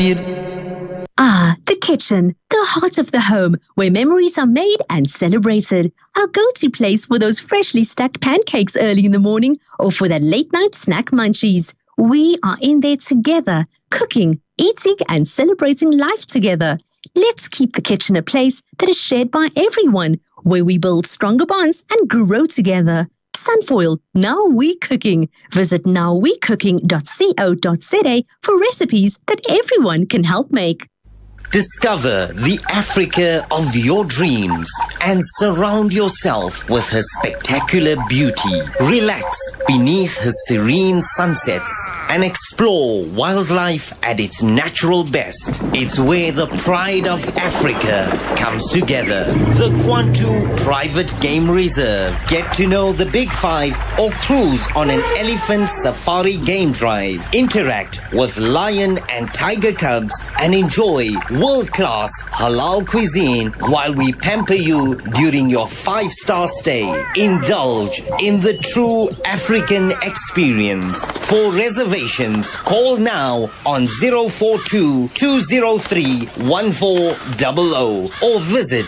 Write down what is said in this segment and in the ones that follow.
Ah, the kitchen, the heart of the home, where memories are made and celebrated. Our go-to place for those freshly stacked pancakes early in the morning or for that late-night snack munchies. We are in there together, cooking, eating and celebrating life together. Let's keep the kitchen a place that is shared by everyone, where we build stronger bonds and grow together. Sunfoil, Now We Cooking. Visit nowwecooking.co.za for recipes that everyone can help make. Discover the Africa of your dreams and surround yourself with her spectacular beauty. Relax beneath her serene sunsets and explore wildlife at its natural best. It's where the pride of Africa comes together. The Kwantu Private Game Reserve. Get to know the Big Five or cruise on an elephant safari game drive. Interact with lion and tiger cubs and enjoy world-class halal cuisine while we pamper you during your 5-star stay. Indulge in the true African experience. For reservations, call now on 042-203-1400 or visit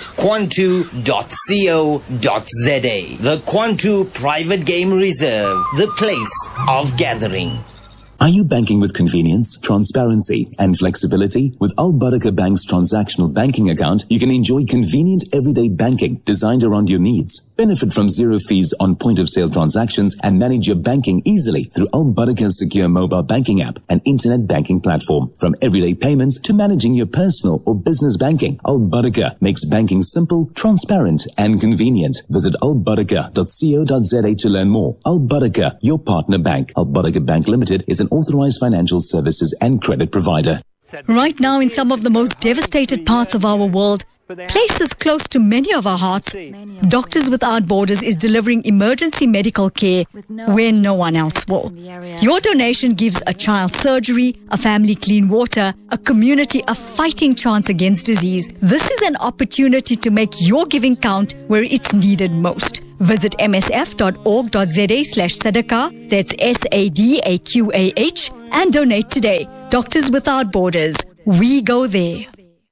kwantu.co.za. The Kwantu Private Game Reserve, the place of gathering. Are you banking with convenience, transparency, and flexibility? With Al Baraka Bank's transactional banking account, you can enjoy convenient everyday banking designed around your needs. Benefit from zero fees on point-of-sale transactions and manage your banking easily through Al Baraka's secure mobile banking app and internet banking platform. From everyday payments to managing your personal or business banking, Al Baraka makes banking simple, transparent, and convenient. Visit albaraka.co.za to learn more. Al Baraka, your partner bank. Al Baraka Bank Limited is an authorized financial services and credit provider. Right now, in some of the most devastated parts of our world, places close to many of our hearts, Doctors Without Borders is delivering emergency medical care where no one else will. Your donation gives a child surgery, a family clean water, a community a fighting chance against disease. This is an opportunity to make your giving count where it's needed most. Visit msf.org.za/sadaqah, that's SADAQAH, and donate today. Doctors Without Borders, we go there.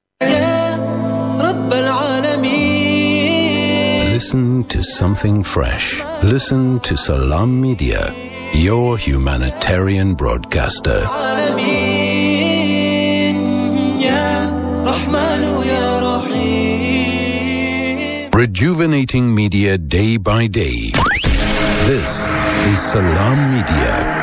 Listen to something fresh. Listen to Salam Media, your humanitarian broadcaster. Rejuvenating media day by day. This is Salam Media.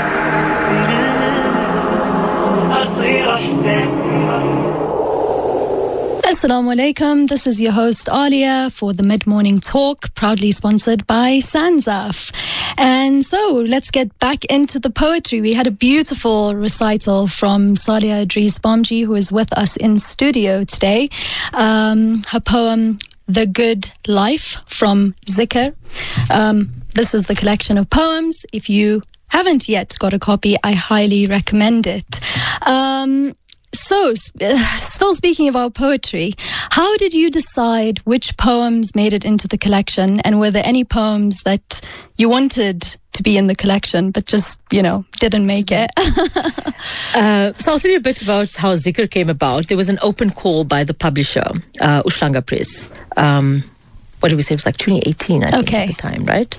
Assalamu alaikum. This is your host Alia for the Mid-Morning Talk, proudly sponsored by Sanzaf. And so let's get back into the poetry. We had a beautiful recital from Salia Idris Bomji, who is with us in studio today. Her poem, The Good Life, from Zikr. This is the collection of poems. If you haven't yet got a copy, I highly recommend it. So, still speaking about poetry, how did you decide which poems made it into the collection, and were there any poems that you wanted to be in the collection but just, didn't make it? So I'll tell you a bit about how Zikr came about. There was an open call by the publisher, Ushlanga Press. What did we say? It was like 2018, I think, at the time, right?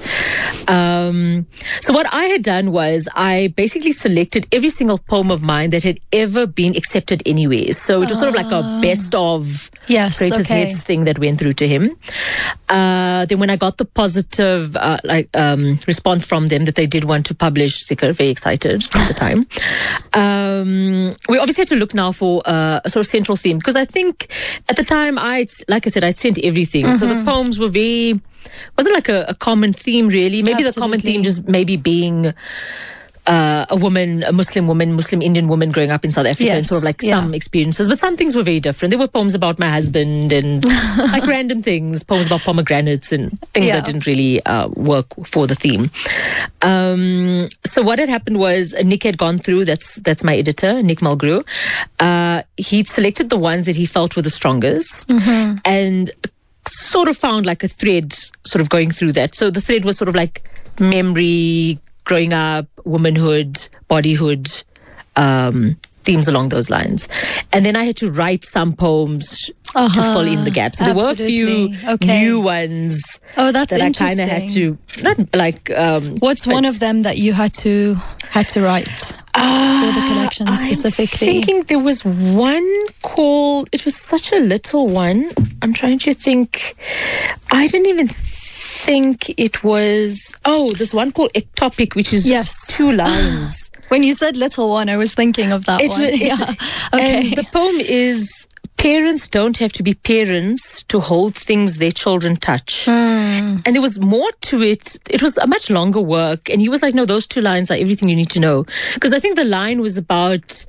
So what I had done was I basically selected every single poem of mine that had ever been accepted anywhere. So it was sort of like a best of greatest hits thing that went through to him. Then when I got the positive response from them that they did want to publish Zikr, very excited at the time. We obviously had to look now for a sort of central theme, because I think at the time, I'd sent everything. Mm-hmm. So the poems were wasn't like a common theme really. Maybe the common theme just maybe being a woman, a Muslim woman, Muslim Indian woman growing up in South Africa, and sort of like some experiences. But some things were very different. There were poems about my husband and like random things, poems about pomegranates and things that didn't really work for the theme. So what had happened was Nick had gone through, that's my editor, Nick Mulgrew. He'd selected the ones that he felt were the strongest, and sort of found like a thread sort of going through that. So the thread was sort of like memory, growing up, womanhood, bodyhood, themes along those lines. And then I had to write some poems to fill in the gaps. So there were a few new ones that I kind of had to, not like... What's one of them that you had to write for the collection specifically? I'm thinking there was one called... It was such a little one. I'm trying to think. I didn't even think it was... Oh, there's one called Ectopic, which is just 2 lines. When you said little one, I was thinking of that one. And the poem is... Parents don't have to be parents to hold things their children touch. And there was more to it. It was a much longer work. And he was like, no, those 2 lines are everything you need to know. Because I think the line was about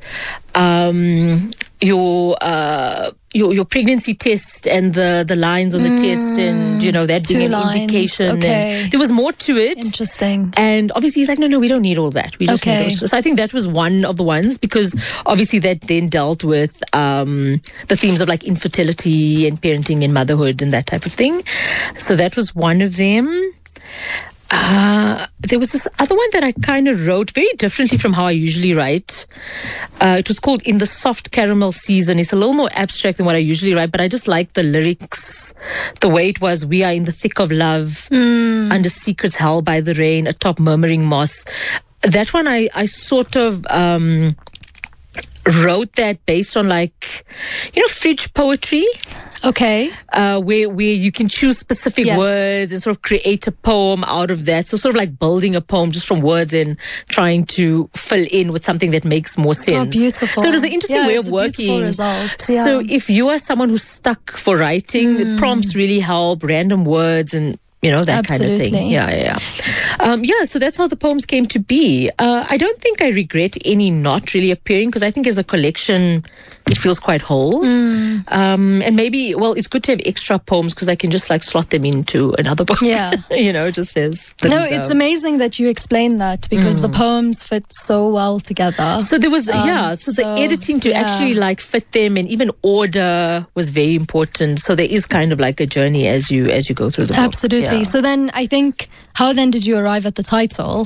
your pregnancy test and the lines on the test, and that being an indication. And there was more to it. Interesting. And obviously he's like, no, we don't need all that. We just need those. So I think that was one of the ones, because obviously that then dealt with the themes of like infertility and parenting and motherhood and that type of thing. So that was one of them. There was this other one that I kind of wrote very differently from how I usually write. It was called In the Soft Caramel Season. It's a little more abstract than what I usually write, but I just like the lyrics, the way it was. We are in the thick of love, under secrets held by the rain, atop murmuring moss. That one I sort of... wrote that based on like, fridge poetry. Okay. Where you can choose specific words and sort of create a poem out of that. So sort of like building a poem just from words and trying to fill in with something that makes more sense. Oh, beautiful. So it was an interesting way of working. Result. So if you are someone who's stuck for writing, the prompts really help, random words and that kind of thing. Yeah. So that's how the poems came to be. I don't think I regret any not really appearing, because I think as a collection, it feels quite whole. And maybe, it's good to have extra poems because I can just like slot them into another book. Yeah. Just as. It's amazing that you explained that, because the poems fit so well together. So there was, so the editing to actually like fit them, and even order was very important. So there is kind of like a journey as you go through the book. Absolutely. Yeah. So then I think, how then did you arrive at the title?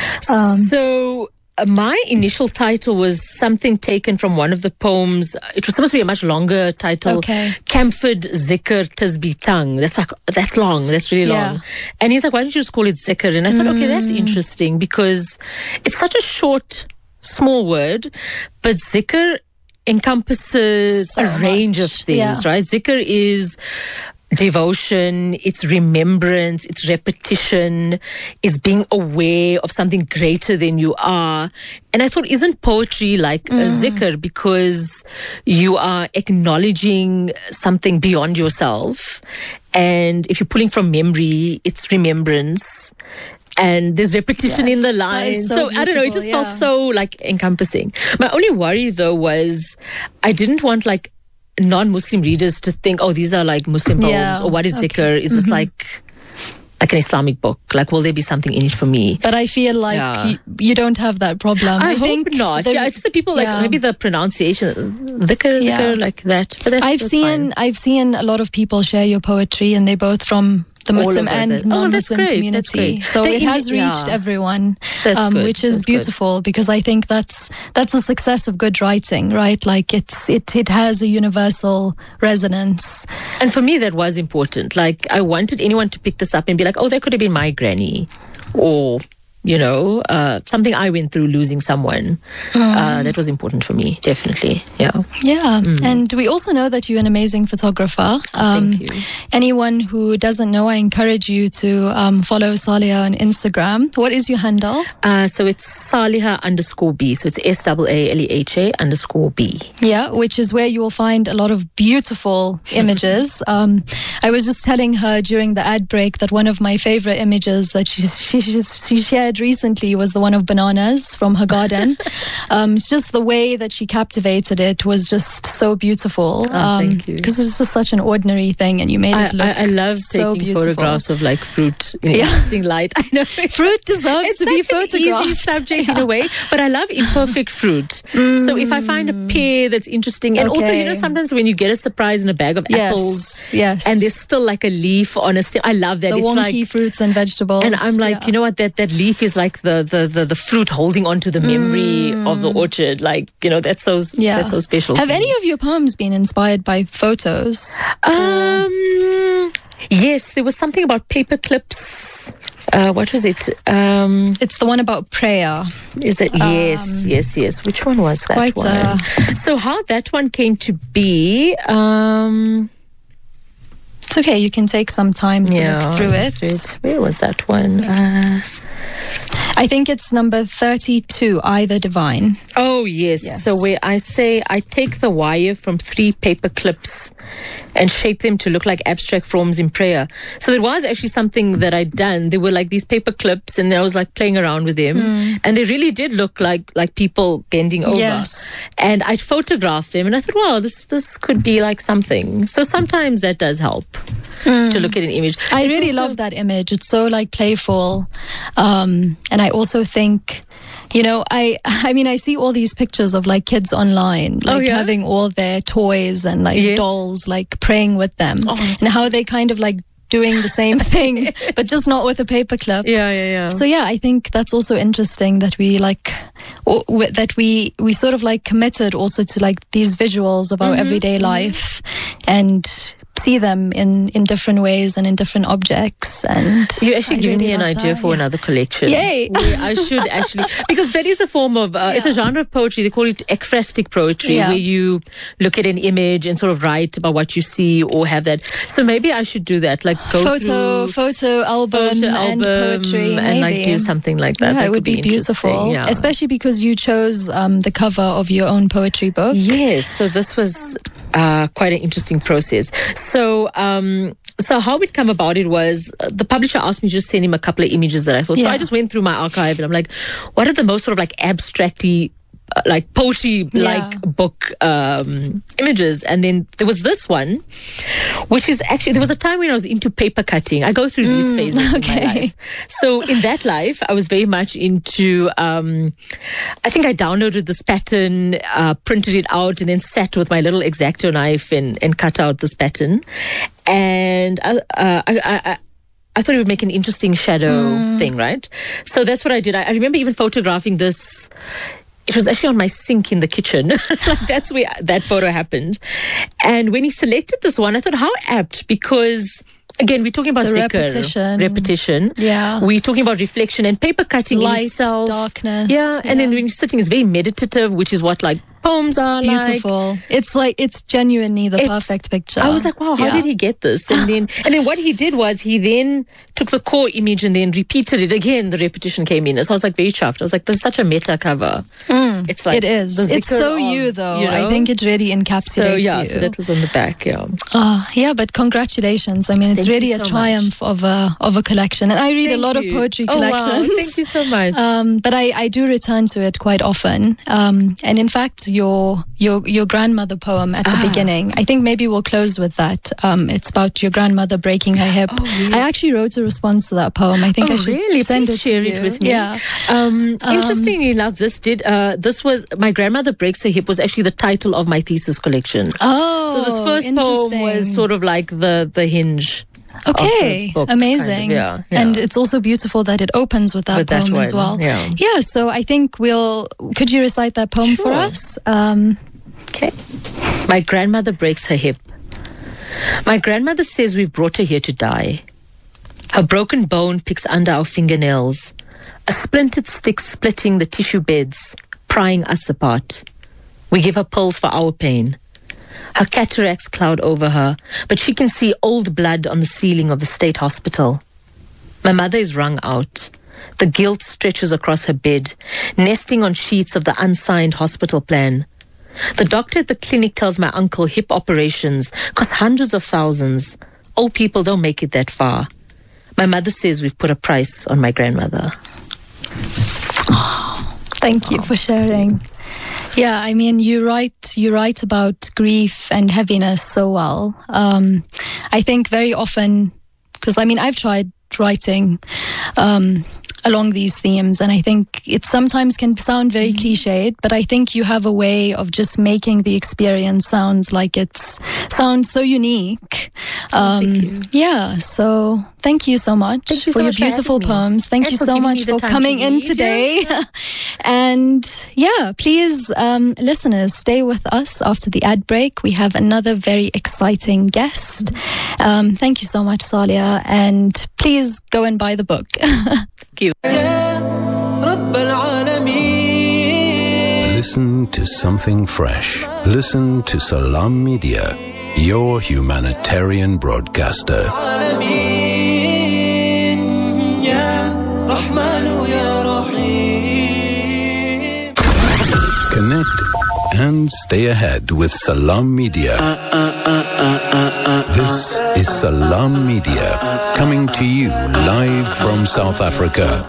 My initial title was something taken from one of the poems. It was supposed to be a much longer title. Camford Zikr Tisby Tongue. That's long. That's really long. And he's like, why don't you just call it Zikr? And I thought, okay, that's interesting, because it's such a short, small word, but Zikr encompasses a range of things, right? Zikr is devotion, it's remembrance, it's repetition, it's being aware of something greater than you are. And I thought, isn't poetry like a zikr, because you are acknowledging something beyond yourself, and if you're pulling from memory, it's remembrance, and there's repetition in the lines. So I don't know, it just felt so like encompassing. My only worry though was I didn't want like non-Muslim readers to think, oh, these are like Muslim poems, or what is zikr? Is this like an Islamic book? Like, will there be something in it for me? But I feel like you don't have that problem. I think not. It's just the people like maybe the pronunciation, zikr, like that. But I've seen a lot of people share your poetry, and they're both from the Muslim and non-Muslim community. So it has reached everyone, which is beautiful, because I think that's a success of good writing, right? Like it has a universal resonance. And for me, that was important. Like, I wanted anyone to pick this up and be like, oh, that could have been my granny, or something I went through, losing someone. That was important for me, definitely. And we also know that you're an amazing photographer. Thank you. Anyone who doesn't know, I encourage you to follow Saliha on Instagram. What is your handle? So it's Saliha_B. So it's SAALEHA_B. Yeah, which is where you will find a lot of beautiful images. I was just telling her during the ad break that one of my favorite images that she shared recently was the one of bananas from her garden. It's just the way that she captivated it was just so beautiful. Thank you. Because it's just such an ordinary thing, and you made it look I love so taking beautiful. photographs of like fruit in interesting light. I know fruit deserves to be photographed. It's such an easy subject in a way, but I love imperfect fruit. So if I find a pear that's interesting, and also sometimes when you get a surprise in a bag of apples, and there's still like a leaf on a stem, I love that. The it's wonky like fruits and vegetables, and I'm like, you know what, that leaf is like the fruit holding onto the memory of the orchard. Like, that's so special. Have any of your poems been inspired by photos? Yes, there was something about paper clips. What was it? It's the one about prayer. Is it? Yes. Which one was that one? So how that one came to be... It's okay, you can take some time to look through it. Where was that one? I think it's number 32, I the Divine. Oh, yes. So where I say I take the wire from 3 paper clips and shape them to look like abstract forms in prayer. So there was actually something that I'd done. There were like these paper clips and I was like playing around with them. And they really did look like people bending over. Yes. And I'd photographed them and I thought, wow, this could be like something. So sometimes that does help to look at an image. I really love that image. It's so like playful. And I also think, I see all these pictures of like kids online, like having all their toys and like dolls, like praying with them, and how they kind of like doing the same thing, but just not with a paperclip. Yeah. So I think that's also interesting that we we sort of like committed also to like these visuals of our everyday life and see them in different ways and in different objects. And you're actually giving me an idea for another collection. Yay! I should actually, because that is a form of, it's a genre of poetry. They call it ekphrastic poetry, where you look at an image and sort of write about what you see or have that. So maybe I should do that, like go through photo album and poetry, and like do something like that. That it would be beautiful, especially because you chose the cover of your own poetry book. Yes, so this was quite an interesting process. So how it come about it was the publisher asked me to just send him a couple of images that I thought. So I just went through my archive and I'm like, what are the most sort of like abstractly like poetry like book images? And then there was this one, which is actually, there was a time when I was into paper cutting. I go through these phases in my life. So in that life, I was very much into I think I downloaded this pattern, printed it out, and then sat with my little X-Acto knife and cut out this pattern. And I thought it would make an interesting shadow thing, right? So that's what I did. I remember even photographing this. It was actually on my sink in the kitchen. That's where that photo happened. And when he selected this one, I thought, how apt, because again, we're talking about repetition. Yeah. We're talking about reflection and paper cutting light, itself. Darkness. Yeah. And then when you're sitting, it's very meditative, which is what like poems are beautiful. Like. It's genuinely the perfect picture. I was like, wow, how did he get this? And then what he did was he then took the core image and then repeated it again. The repetition came in. So I was like very chuffed. I was like, this is such a meta cover. It's like it is. It's so you though. I think it really encapsulates you. So that was on the back. But congratulations. I mean, it's really a triumph of a collection. And I read a lot of poetry collections. Wow. Thank you so much. But I do return to it quite often. And in fact, your grandmother poem at the beginning, I think maybe we'll close with that. It's about your grandmother breaking her hip. I actually wrote a response to that poem. I think I should send it share to it you. with me. Yeah. Interestingly enough, this was My Grandmother Breaks Her Hip was actually the title of my thesis collection. Oh, so this first poem was sort of like the hinge. Okay, book, amazing. Kind of, And it's also beautiful that it opens with that poem as well. Yeah, so I think could you recite that poem for us? Okay. My grandmother breaks her hip. My grandmother says we've brought her here to die. Her broken bone picks under our fingernails, a splintered stick splitting the tissue beds, prying us apart. We give her pills for our pain. Her cataracts cloud over her, but she can see old blood on the ceiling of the state hospital. My mother is wrung out. The guilt stretches across her bed, nesting on sheets of the unsigned hospital plan. The doctor at the clinic tells my uncle hip operations cost hundreds of thousands. Old people don't make it that far. My mother says we've put a price on my grandmother. Thank you for sharing. Yeah, I mean, you write about grief and heaviness so well. I think very often, because I mean, I've tried writing along these themes, and I think it sometimes can sound very cliched, but I think you have a way of just making the experience sound like it's sound so unique. Thank you. Yeah, so thank you so much for your beautiful poems. Thank you so much for coming in today. And yeah, please, listeners, stay with us after the ad break. We have another very exciting guest. Thank you so much, Salia, and please go and buy the book. Thank you. Listen to something fresh. Listen to Salam Media, your humanitarian broadcaster. Connect and stay ahead with Salam Media. This is Salam Media, coming to you live from South Africa.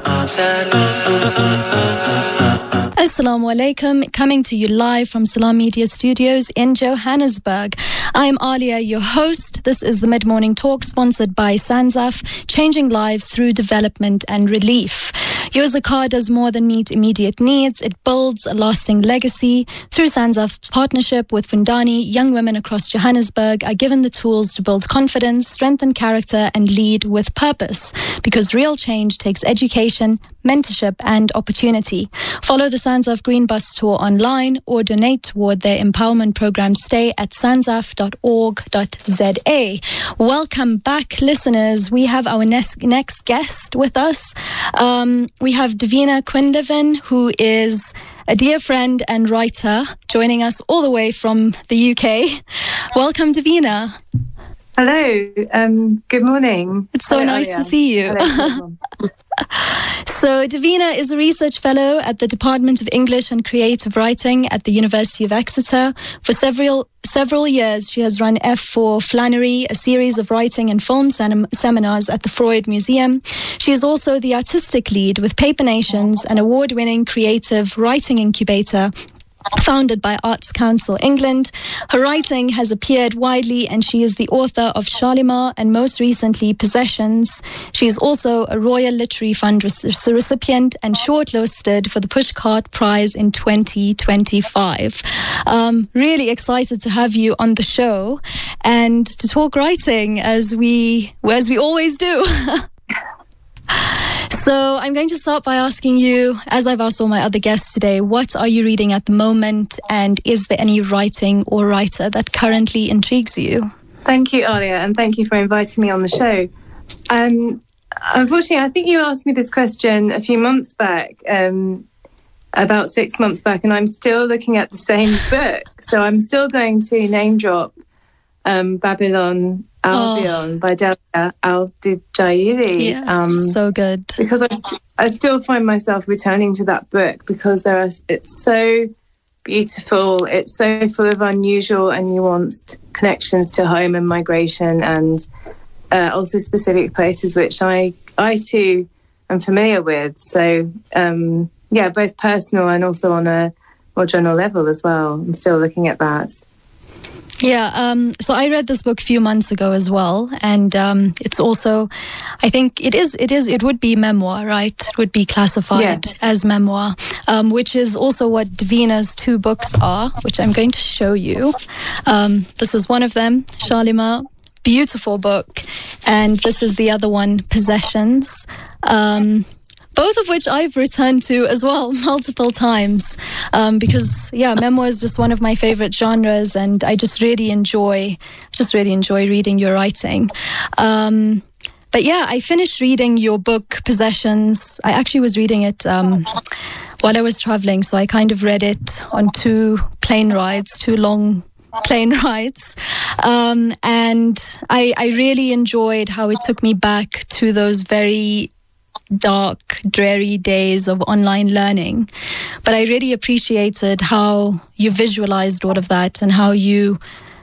Assalamu alaikum, coming to you live from Salam Media Studios in Johannesburg. I'm Alia, your host. This is the Mid-Morning Talk, sponsored by SANZAF, changing lives through development and relief. Your Zakah does more than meet immediate needs. It builds a lasting legacy. Through SANZAF's partnership with Fundani, young women across Johannesburg are given the tools to build confidence, strengthen character, and lead with purpose. Because real change takes education, mentorship, and opportunity. Follow the SANZAF Green Bus Tour online or donate toward their empowerment program. Stay at sanzaf.org.za. Welcome back, listeners. We have our next guest with us. We have Davina Quinlivan, who is a dear friend and writer, joining us all the way from the UK. Welcome, Davina. Hello. Good morning. It's so nice to see you. So Davina is a research fellow at the Department of English and Creative Writing at the University of Exeter. For several years, she has run F for Flannery, a series of writing and film seminars at the Freud Museum. She is also the artistic lead with Paper Nations, an award-winning creative writing incubator founded by Arts Council England. Her writing has appeared widely, and she is the author of Shalimar and most recently Possessions. She is also a Royal Literary Fund recipient and shortlisted for the Pushcart Prize in 2025. Really excited to have you on the show and to talk writing as we always do. So I'm going to start by asking you, as I've asked all my other guests today, what are you reading at the moment, and is there any writing or writer that currently intrigues you? Thank you, Alia, and thank you for inviting me on the show. Unfortunately, I think you asked me this question a few months back, about 6 months back, and I'm still looking at the same book. So I'm still going to name drop Babylon Albion by Delia Al-Dujaili. Yeah, so good. Because I still find myself returning to that book because it's so beautiful. It's so full of unusual and nuanced connections to home and migration, and also specific places which I too am familiar with. So both personal and also on a more general level as well. I'm still looking at that. Yeah, so I read this book a few months ago as well, and it's also, I think it would be memoir, right? It would be classified as memoir, which is also what Davina's two books are, which I'm going to show you. This is one of them, Shalimar, beautiful book, and this is the other one, Possessions. Both of which I've returned to as well multiple times because memoir is just one of my favorite genres, and I just really enjoy reading your writing. But yeah, I finished reading your book Possessions. I actually was reading it while I was traveling, so I kind of read it on two long plane rides, and I really enjoyed how it took me back to those very dark, dreary days of online learning. But I really appreciated how you visualized all of that and how you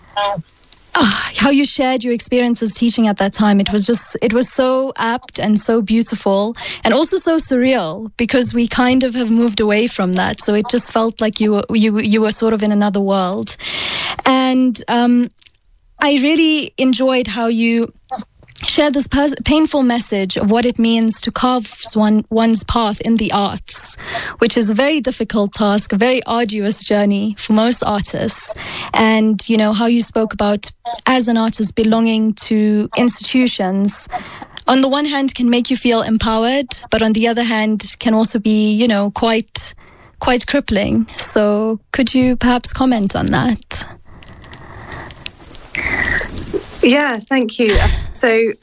shared your experiences teaching at that time. It was so apt and so beautiful, and also so surreal because we kind of have moved away from that. So it just felt like you were sort of in another world. And I really enjoyed how you share this painful message of what it means to carve one's path in the arts, which is a very difficult task, a very arduous journey for most artists. And, you know, how you spoke about as an artist belonging to institutions, on the one hand can make you feel empowered, but on the other hand can also be, you know, quite crippling. So could you perhaps comment on that? Yeah, thank you. So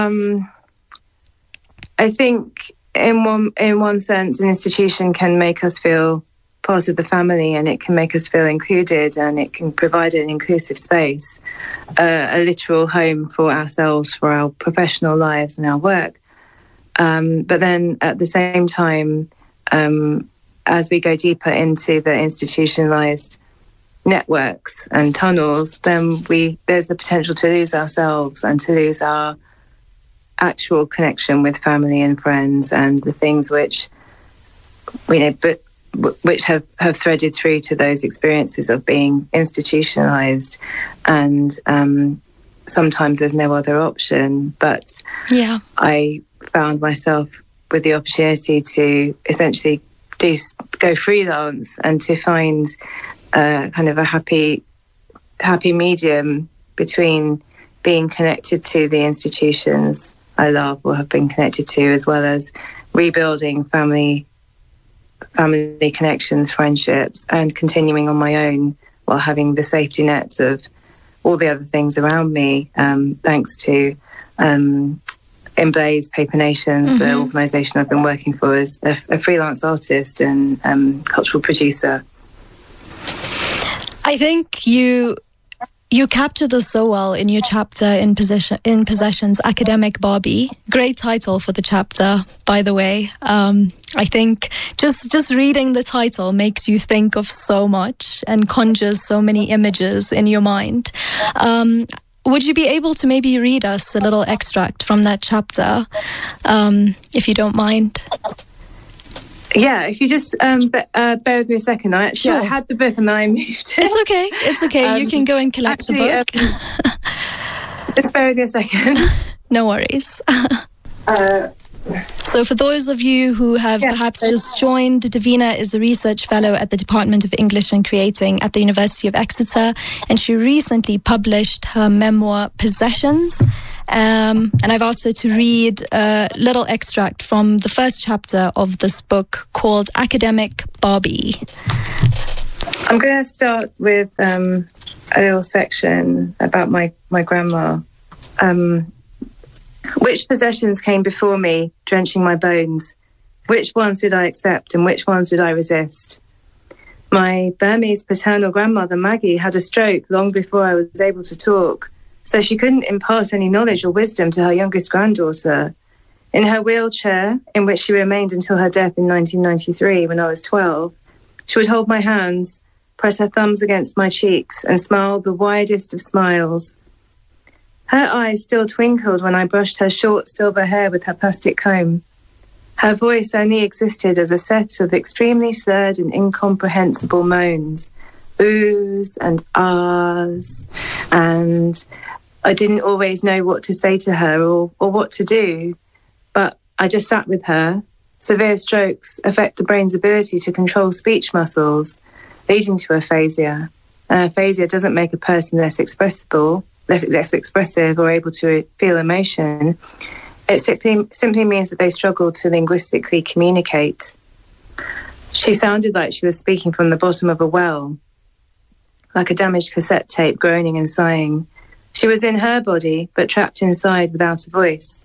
I think in one sense, an institution can make us feel part of the family, and it can make us feel included, and it can provide an inclusive space, a literal home for ourselves, for our professional lives and our work. But then at the same time, as we go deeper into the institutionalized networks and tunnels, then there's the potential to lose ourselves and to lose our actual connection with family and friends and the things which which have threaded through to those experiences of being institutionalized. And sometimes there's no other option. But yeah, I found myself with the opportunity to essentially go freelance and to find kind of a happy medium between being connected to the institutions I love or have been connected to, as well as rebuilding family connections, friendships, and continuing on my own while having the safety nets of all the other things around me, thanks to Emblaze Paper Nations, the organisation I've been working for as a freelance artist and cultural producer. I think you capture this so well in your chapter in Possessions, Academic Barbie. Great title for the chapter, by the way. I think just reading the title makes you think of so much and conjures so many images in your mind. Would you be able to maybe read us a little extract from that chapter, if you don't mind? Yeah, if you just bear with me a second. I had the book and then I moved it. It's okay. You can go and collect the book. Just bear with me a second. No worries. So for those of you who have perhaps just joined, Davina is a research fellow at the Department of English and Creating at the University of Exeter, and she recently published her memoir, Possessions. And I've asked her to read a little extract from the first chapter of this book called Academic Barbie. I'm going to start with a little section about my grandma. Which possessions came before me, drenching my bones? Which ones did I accept and which ones did I resist? My Burmese paternal grandmother, Maggie, had a stroke long before I was able to talk, so she couldn't impart any knowledge or wisdom to her youngest granddaughter. In her wheelchair, in which she remained until her death in 1993 when I was 12, she would hold my hands, press her thumbs against my cheeks, and smile the widest of smiles. Her eyes still twinkled when I brushed her short silver hair with her plastic comb. Her voice only existed as a set of extremely slurred and incomprehensible moans, oohs and ahs, and I didn't always know what to say to her or what to do, but I just sat with her. Severe strokes affect the brain's ability to control speech muscles, leading to aphasia. Aphasia doesn't make a person less expressive or able to feel emotion. It simply means that they struggle to linguistically communicate. She sounded like she was speaking from the bottom of a well, like a damaged cassette tape, groaning and sighing. She was in her body, but trapped inside without a voice.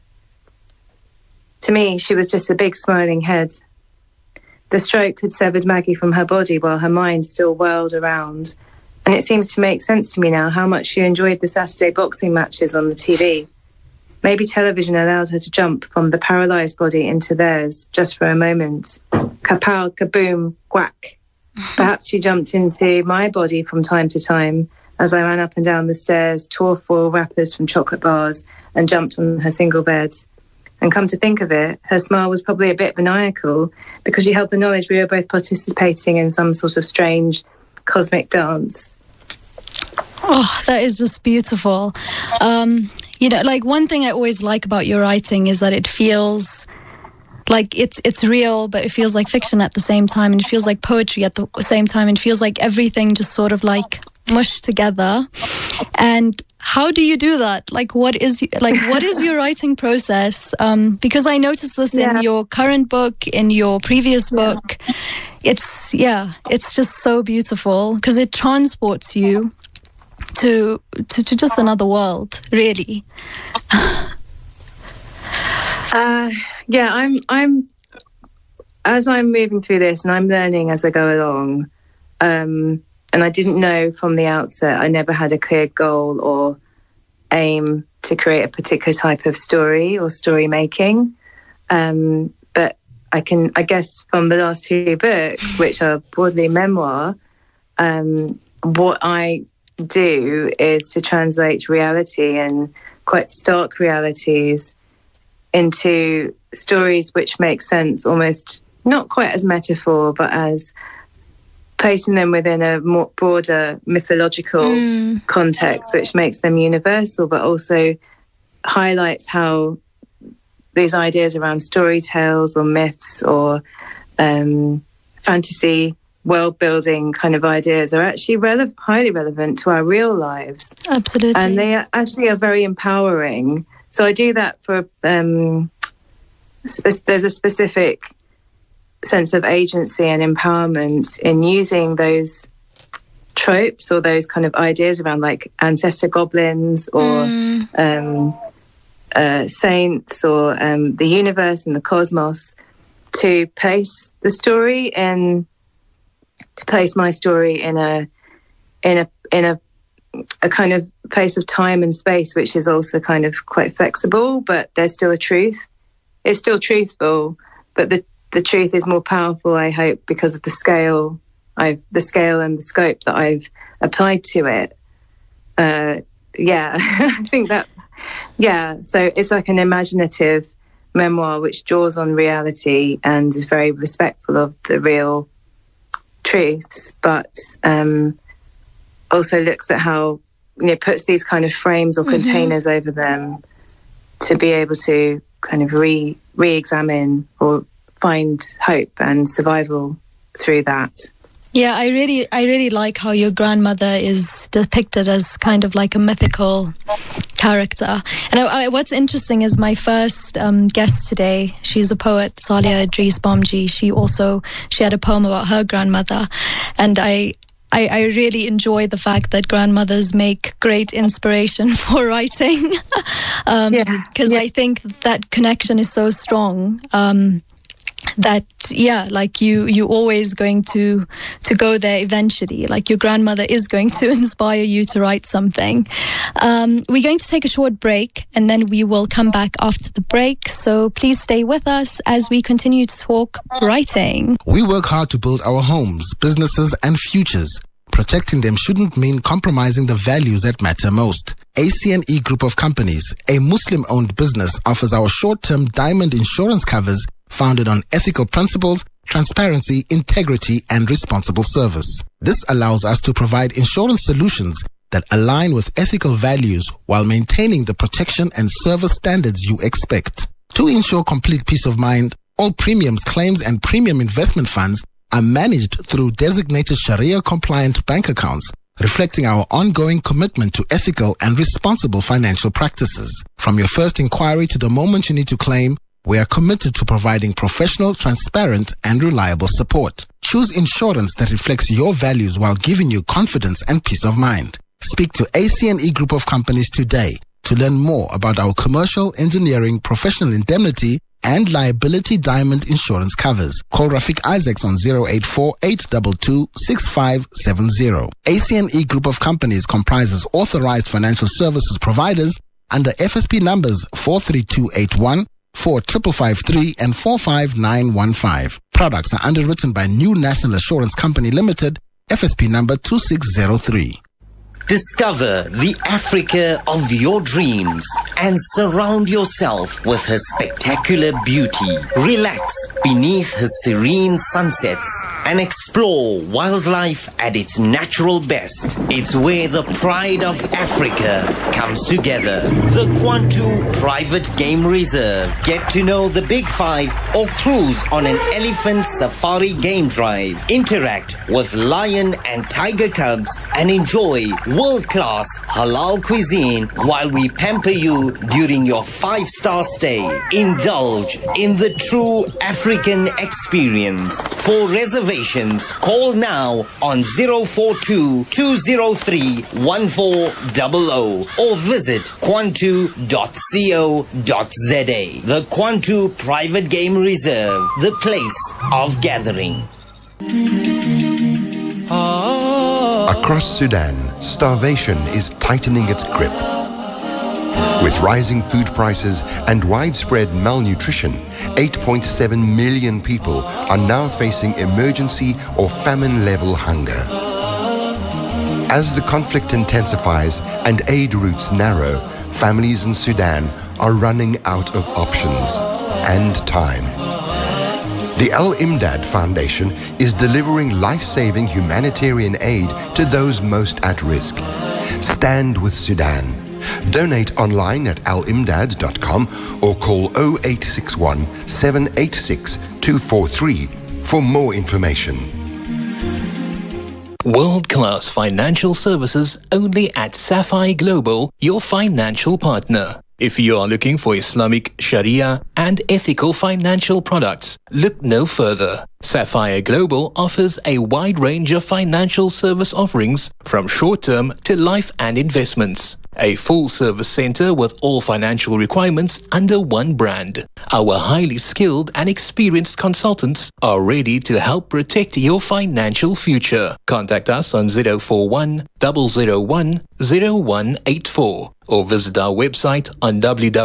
To me, she was just a big smiling head. The stroke had severed Maggie from her body while her mind still whirled around. And it seems to make sense to me now how much she enjoyed the Saturday boxing matches on the TV. Maybe television allowed her to jump from the paralysed body into theirs just for a moment. Kapow, kaboom, whack. Perhaps she jumped into my body from time to time as I ran up and down the stairs, tore foil wrappers from chocolate bars, and jumped on her single bed. And come to think of it, her smile was probably a bit maniacal because she held the knowledge we were both participating in some sort of strange cosmic dance. Oh, that is just beautiful. You know, like one thing I always like about your writing is that it feels like it's real, but it feels like fiction at the same time, and it feels like poetry at the same time, and it feels like everything just sort of like mushed together. And how do you do that? Like, what is your writing process? Because I noticed this in your current book, in your previous book. It's just so beautiful because it transports you to just another world, really. I'm as I'm moving through this, and I'm learning as I go along. And I didn't know from the outset. I never had a clear goal or aim to create a particular type of story or story making. But I guess from the last two books, which are broadly memoir, what I do is to translate reality and quite stark realities into stories which make sense, almost not quite as metaphor, but as placing them within a more broader mythological context, which makes them universal, but also highlights how these ideas around story tales or myths or fantasy world-building kind of ideas are actually highly relevant to our real lives. Absolutely. And they actually are very empowering. So I do that for... there's a specific sense of agency and empowerment in using those tropes or those kind of ideas around like ancestor goblins or saints or the universe and the cosmos to place the story in... to place my story in a kind of place of time and space, which is also kind of quite flexible, but there's still a truth. It's still truthful, but the truth is more powerful, I hope, because of the scale and the scope that I've applied to it. I think that, so it's like an imaginative memoir which draws on reality and is very respectful of the real truths, but also looks at how, puts these kind of frames or containers over them to be able to kind of re-examine or find hope and survival through that. Yeah, I really like how your grandmother is depicted as kind of like a mythical character. And what's interesting is my first guest today, she's a poet, Salia Idris Bomji. She had a poem about her grandmother. And I really enjoy the fact that grandmothers make great inspiration for writing. Because I think that connection is so strong. That like you always going to go there eventually. Like your grandmother is going to inspire you to write something. We're going to take a short break and then we will come back after the break. So please stay with us as we continue to talk writing. We work hard to build our homes, businesses and futures. Protecting them shouldn't mean compromising the values that matter most. ACNE Group of Companies, a Muslim-owned business, offers our short-term diamond insurance covers founded on ethical principles, transparency, integrity, and responsible service. This allows us to provide insurance solutions that align with ethical values while maintaining the protection and service standards you expect. To ensure complete peace of mind, all premiums, claims, and premium investment funds are managed through designated Sharia-compliant bank accounts, reflecting our ongoing commitment to ethical and responsible financial practices. From your first inquiry to the moment you need to claim, we are committed to providing professional, transparent, and reliable support. Choose insurance that reflects your values while giving you confidence and peace of mind. Speak to ACNE Group of Companies today to learn more about our commercial, engineering, professional indemnity, and liability diamond insurance covers. Call Rafik Isaacs on 084-822-6570. ACNE Group of Companies comprises authorized financial services providers under FSP numbers 43281, 4553 and 45915. Products are underwritten by New National Assurance Company Limited, FSP number 2603. Discover the Africa of your dreams and surround yourself with her spectacular beauty. Relax beneath her serene sunsets and explore wildlife at its natural best. It's where the pride of Africa comes together. The Kwantu Private Game Reserve. Get to know the Big Five or cruise on an elephant safari game drive. Interact with lion and tiger cubs and enjoy world-class halal cuisine while we pamper you during your 5-star stay. Indulge in the true African experience. For reservations, call now on 042-203-1400 or visit kwantu.co.za. The Kwantu Private Game Reserve, the place of gathering. Across Sudan, starvation is tightening its grip. With rising food prices and widespread malnutrition, 8.7 million people are now facing emergency or famine-level hunger. As the conflict intensifies and aid routes narrow, families in Sudan are running out of options and time. The Al Imdad Foundation is delivering life-saving humanitarian aid to those most at risk. Stand with Sudan. Donate online at alimdad.com or call 0861 786 243 for more information. World-class financial services only at Sapphire Global, your financial partner. If you are looking for Islamic, Sharia and ethical financial products, look no further. Sapphire Global offers a wide range of financial service offerings from short-term to life and investments. A full-service center with all financial requirements under one brand. Our highly skilled and experienced consultants are ready to help protect your financial future. Contact us on 041 001 0184 or visit our website on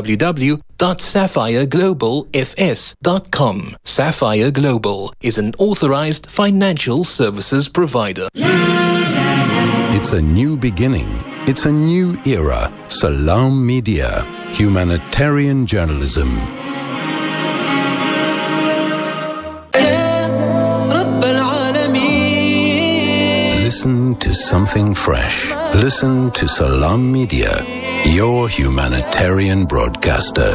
www.sapphireglobalfs.com. Sapphire Global is an authorized financial services provider. It's a new beginning. It's a new era. Salam Media. Humanitarian journalism. Listen to something fresh. Listen to Salam Media, your humanitarian broadcaster.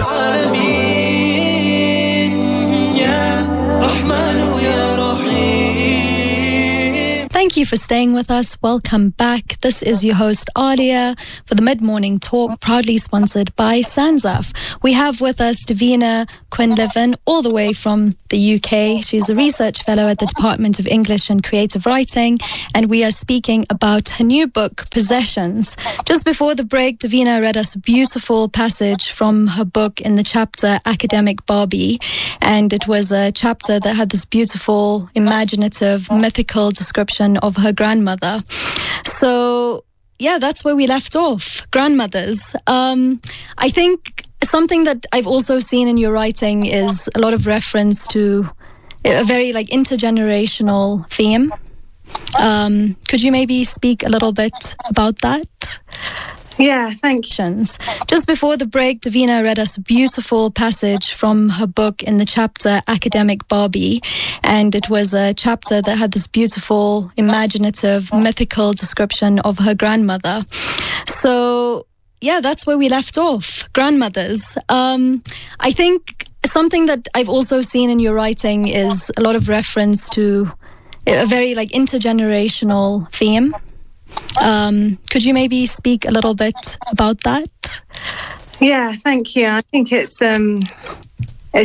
Thank you for staying with us. Welcome back. This is your host, Alia, for the Mid-Morning Talk, proudly sponsored by Sanzaf. We have with us Davina Quinlivan, all the way from the UK. She's a research fellow at the Department of English and Creative Writing, and we are speaking about her new book, Possessions. Just before the break, Davina read us a beautiful passage from her book in the chapter Academic Barbie, and it was a chapter that had this beautiful, imaginative, mythical description of her grandmother. So, yeah, that's where we left off. Grandmothers. I think something that I've also seen in your writing is a lot of reference to a very intergenerational theme. Could you maybe speak a little bit about that? Yeah, thank you. Just before the break, Davina read us a beautiful passage from her book in the chapter Academic Barbie, and it was a chapter that had this beautiful, imaginative, mythical description of her grandmother. So, yeah, that's where we left off. Grandmothers. I think something that I've also seen in your writing is a lot of reference to a very intergenerational theme. Could you maybe speak a little bit about that? Yeah, thank you. I think it's